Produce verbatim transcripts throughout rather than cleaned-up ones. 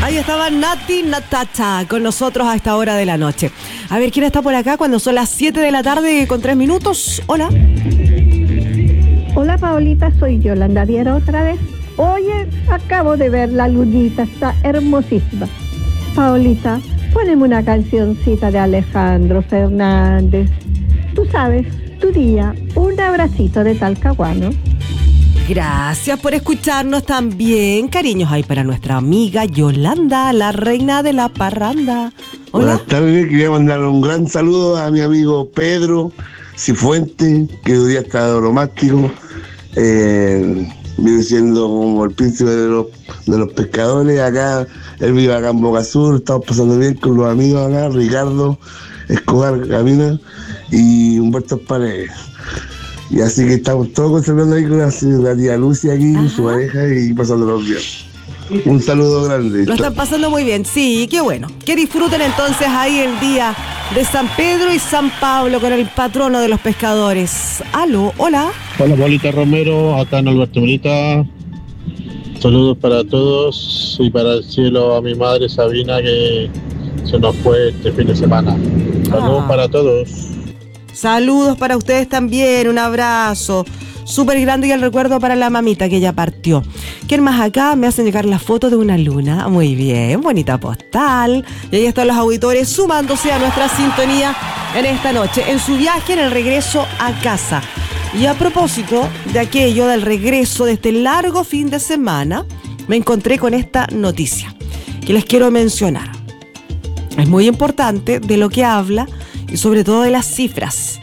Ahí estaba Nati Natacha con nosotros a esta hora de la noche. A ver, ¿quién está por acá cuando son las siete de la tarde con tres minutos? Hola. Hola, Paolita, soy Yolanda Viera otra vez. Oye, acabo de ver la lunita, está hermosísima. Paolita, poneme una cancioncita de Alejandro Fernández. Tú sabes, tu día, un abracito de Talcahuano. Gracias por escucharnos también. Cariños ahí para nuestra amiga Yolanda, la reina de la parranda. Hola. Buenas tardes, quería mandar un gran saludo a mi amigo Pedro Cifuentes, que hoy día está bromático. Eh, vive siendo como el príncipe de los, de los pescadores. Acá, él vive acá en Boca Sur, estamos pasando bien con los amigos acá, Ricardo Escobar Camina y Humberto Paredes. Y así que estamos todos conservando ahí con la, la tía Lucia aquí, Ajá. su pareja, y pasándolos bien. Un saludo grande. Lo están pasando muy bien, sí, qué bueno. Que disfruten entonces ahí el día de San Pedro y San Pablo con el patrono de los pescadores. Aló, hola. Hola, Paulita Romero, acá en Alberto Milita. Saludos para todos y para el cielo a mi madre Sabina, que se nos fue este fin de semana. Saludos ah. para todos. Saludos para ustedes también, un abrazo súper grande y el recuerdo para la mamita que ya partió. ¿Quién más acá? Me hacen llegar la foto de una luna. Muy bien, bonita postal. Y ahí están los auditores sumándose a nuestra sintonía en esta noche, en su viaje, en el regreso a casa. Y a propósito de aquello del regreso de este largo fin de semana, me encontré con esta noticia que les quiero mencionar. Es muy importante de lo que habla y sobre todo de las cifras.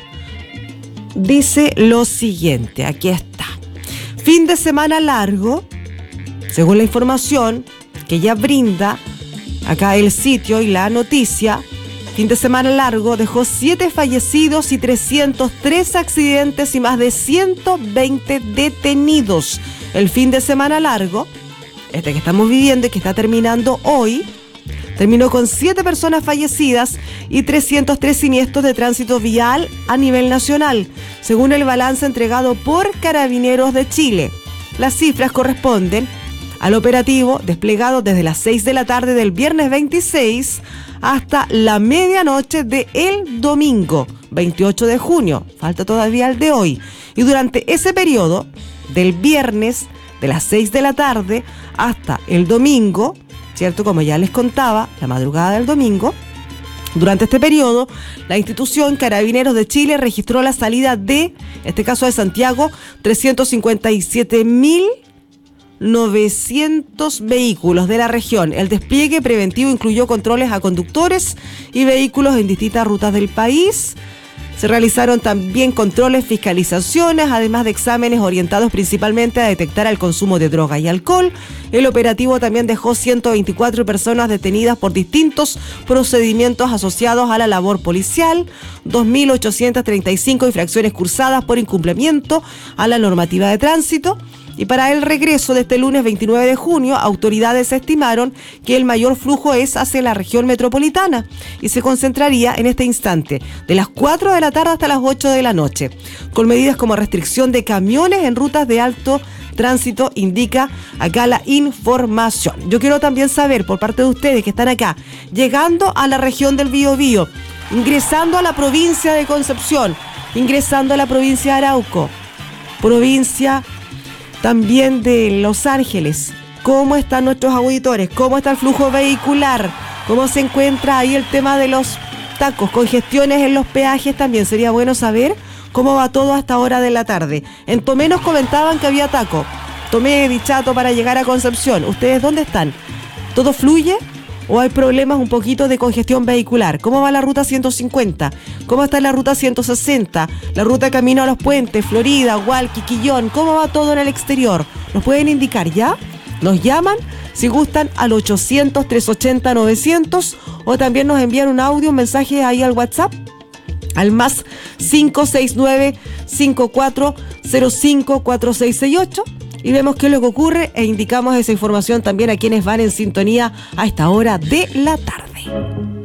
Dice lo siguiente, aquí está. Fin de semana largo, según la información que ya brinda acá el sitio y la noticia, fin de semana largo dejó siete fallecidos y trescientos tres accidentes y más de ciento veinte detenidos. El fin de semana largo, este que estamos viviendo y que está terminando hoy, terminó con siete personas fallecidas y trescientos tres siniestros de tránsito vial a nivel nacional, según el balance entregado por Carabineros de Chile. Las cifras corresponden al operativo desplegado desde las seis de la tarde del viernes veintiséis hasta la medianoche del domingo veintiocho de junio. Falta todavía el de hoy. Y durante ese periodo, del viernes de las seis de la tarde hasta el domingo, ¿cierto? Como ya les contaba, la madrugada del domingo, durante este periodo, la institución Carabineros de Chile registró la salida de, en este caso de Santiago, trescientos cincuenta y siete mil novecientos vehículos de la región. El despliegue preventivo incluyó controles a conductores y vehículos en distintas rutas del país. Se realizaron también controles, fiscalizaciones, además de exámenes orientados principalmente a detectar el consumo de droga y alcohol. El operativo también dejó ciento veinticuatro personas detenidas por distintos procedimientos asociados a la labor policial, dos mil ochocientas treinta y cinco infracciones cursadas por incumplimiento a la normativa de tránsito. Y para el regreso de este lunes veintinueve de junio, autoridades estimaron que el mayor flujo es hacia la región metropolitana y se concentraría en este instante de las cuatro de la tarde hasta las ocho de la noche, con medidas como restricción de camiones en rutas de alto tránsito, indica acá la información. Yo quiero también saber por parte de ustedes que están acá, llegando a la región del Biobío, ingresando a la provincia de Concepción, ingresando a la provincia de Arauco, provincia también de Los Ángeles. ¿Cómo están nuestros auditores? ¿Cómo está el flujo vehicular? ¿Cómo se encuentra ahí el tema de los tacos? Congestiones en los peajes también. Sería bueno saber cómo va todo a esta hora de la tarde. En Tomé nos comentaban que había taco. Tomé Dichato para llegar a Concepción. ¿Ustedes dónde están? ¿Todo fluye? ¿O hay problemas un poquito de congestión vehicular? ¿Cómo va la ruta ciento cincuenta? ¿Cómo está la ruta ciento sesenta? La ruta camino a los puentes, Florida, Hualqui, Quillón. ¿Cómo va todo en el exterior? ¿Nos pueden indicar ya? Nos llaman, si gustan, al ochocientos, trescientos ochenta, novecientos o también nos envían un audio, un mensaje ahí al WhatsApp, al más cinco seis nueve, cinco cuatro cero cinco, cuatro seis seis ocho. Y vemos qué es lo que ocurre e indicamos esa información también a quienes van en sintonía a esta hora de la tarde.